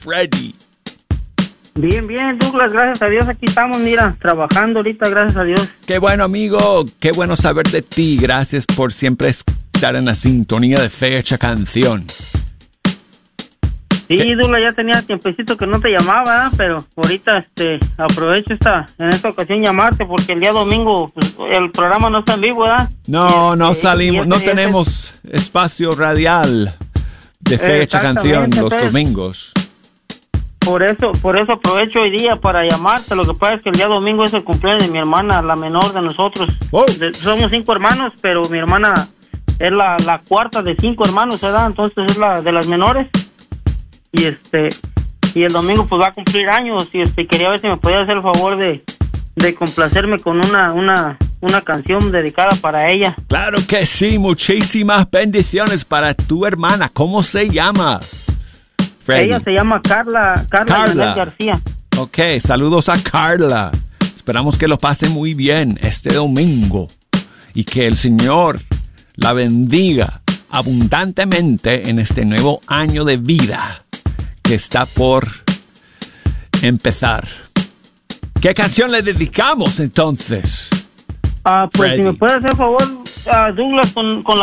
Freddy? Bien, bien, Douglas, gracias a Dios. Aquí estamos, mira, trabajando ahorita, gracias a Dios. Qué bueno, amigo. Qué bueno saber de ti. Gracias por siempre estar en la sintonía de Fecha Canción. Sí, Douglas, ya tenía tiempecito que no te llamaba, pero ahorita aprovecho en esta ocasión llamarte porque el día domingo pues, el programa no está en vivo, ¿verdad? No salimos, no tenemos espacio radial de Fecha Canción los domingos. Por eso aprovecho hoy día para llamarte. Lo que pasa es que el día domingo es el cumpleaños de mi hermana, la menor de nosotros. Oh. Somos 5 hermanos, pero mi hermana es la cuarta de 5 hermanos, ¿verdad? Entonces es la de las menores. Y el domingo pues va a cumplir años y quería ver si me podía hacer el favor de complacerme con una canción dedicada para ella. Claro que sí, muchísimas bendiciones para tu hermana. ¿Cómo se llama? Freddy. Ella se llama Carla García. Ok, saludos a Carla. Esperamos que lo pase muy bien este domingo y que el Señor la bendiga abundantemente en este nuevo año de vida que está por empezar. ¿Qué canción le dedicamos entonces? Pues Freddy, si me puede hacer favor, Douglas, con la